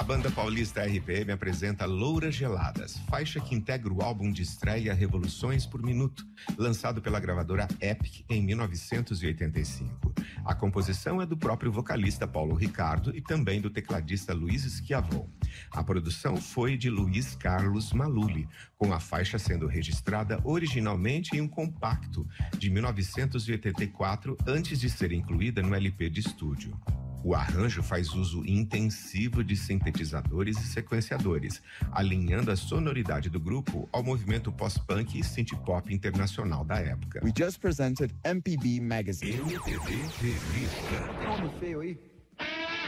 banda paulista RPM apresenta Louras Geladas, faixa que integra o álbum de estreia Revoluções por Minuto, lançado pela gravadora Epic em 1985. A composição é do próprio vocalista Paulo Ricardo e também do tecladista Luiz Schiavon. A produção foi de Luiz Carlos Maluli, com a faixa sendo registrada originalmente em um compacto de 1984, antes de ser incluída no LP de estúdio. O arranjo faz uso intensivo de sintetizadores e sequenciadores, alinhando a sonoridade do grupo ao movimento pós-punk e synth-pop internacional da época. We just presented MPB Magazine. MPB Revista. Tem um homem feio aí?